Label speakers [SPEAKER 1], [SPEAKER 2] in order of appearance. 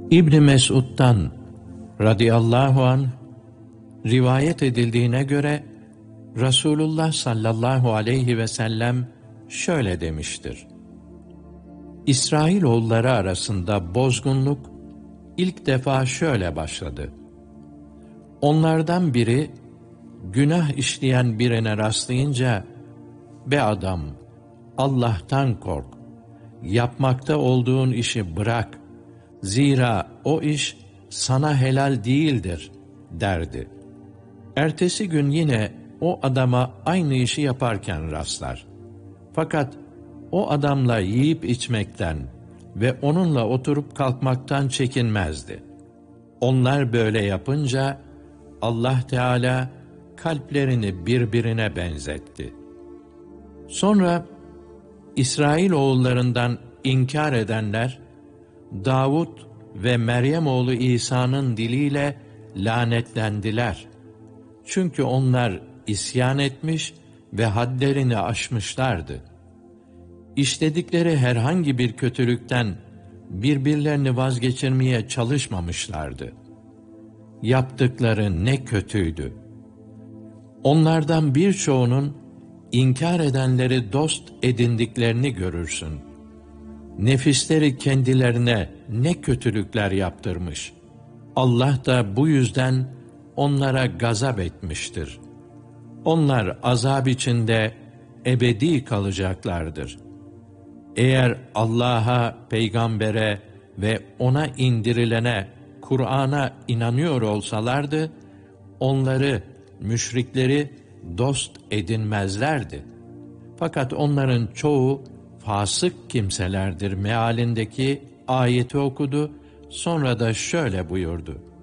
[SPEAKER 1] İbn Mesud'dan radıyallahu anh rivayet edildiğine göre Resulullah sallallahu aleyhi ve sellem şöyle demiştir: İsrailoğulları arasında bozgunluk ilk defa şöyle başladı. Onlardan biri günah işleyen birine rastlayınca, "Be adam, Allah'tan kork, yapmakta olduğun işi bırak, zira o iş sana helal değildir," derdi. Ertesi gün yine o adama aynı işi yaparken rastlar. Fakat o adamla yiyip içmekten ve onunla oturup kalkmaktan çekinmezdi. Onlar böyle yapınca Allah Teala kalplerini birbirine benzetti. Sonra İsrailoğullarından inkar edenler Davud ve Meryem oğlu İsa'nın diliyle lanetlendiler. Çünkü onlar isyan etmiş ve hadlerini aşmışlardı. İşledikleri herhangi bir kötülükten birbirlerini vazgeçirmeye çalışmamışlardı. Yaptıkları ne kötüydü! Onlardan birçoğunun inkar edenleri dost edindiklerini görürsün. Nefisleri kendilerine ne kötülükler yaptırmış. Allah da bu yüzden onlara gazap etmiştir. Onlar azap içinde ebedi kalacaklardır. Eğer Allah'a, peygambere ve ona indirilene, Kur'an'a inanıyor olsalardı, onları, müşrikleri dost edinmezlerdi. Fakat onların çoğu fasık kimselerdir mealindeki ayeti okudu, sonra da şöyle buyurdu: